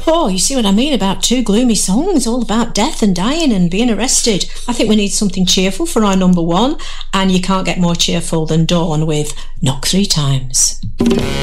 Oh, you see what I mean about two gloomy songs, all about death and dying and being arrested. I think we need something cheerful for our number one, and you can't get more cheerful than Dawn with Knock Three Times.